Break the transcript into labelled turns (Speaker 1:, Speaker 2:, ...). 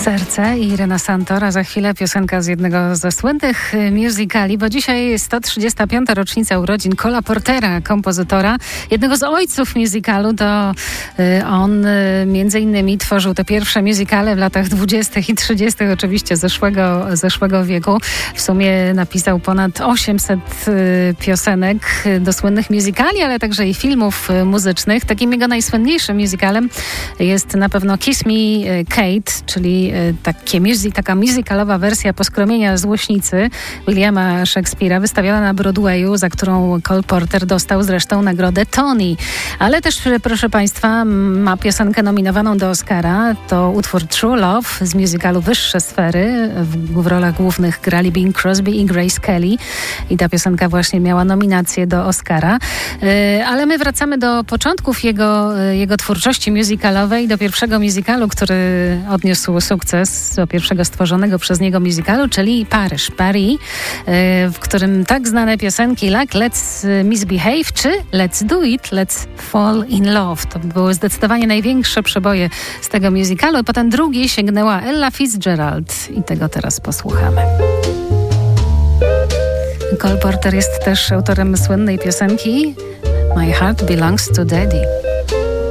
Speaker 1: Serce i Irena Santor, a za chwilę piosenka z jednego ze słynnych musicali, bo dzisiaj 135. rocznica urodzin Cola Portera, kompozytora, jednego z ojców musicalu. To on między innymi tworzył te pierwsze musicale w latach 20. i 30. oczywiście zeszłego wieku. W sumie napisał ponad 800 piosenek do słynnych musicali, ale także i filmów muzycznych. Takim jego najsłynniejszym musicalem jest na pewno Kiss Me Kate, czyli taka musicalowa wersja Poskromienia złośnicy Williama Shakespeare'a, wystawiona na Broadwayu, za którą Cole Porter dostał zresztą nagrodę Tony. Ale też, proszę Państwa, ma piosenkę nominowaną do Oscara. To utwór True Love z musicalu Wyższe sfery. W rolach głównych grali Bing Crosby i Grace Kelly. I ta piosenka właśnie miała nominację do Oscara. Ale my wracamy do początków jego twórczości musicalowej, do pierwszego musicalu, który odniósł sukces, do pierwszego stworzonego przez niego musicalu, czyli Paris, w którym tak znane piosenki jak Let's Misbehave czy Let's Do It, Let's Fall in Love. To były zdecydowanie największe przeboje z tego musicalu. Potem drugi sięgnęła Ella Fitzgerald i tego teraz posłuchamy. Cole Porter jest też autorem słynnej piosenki My Heart Belongs to Daddy.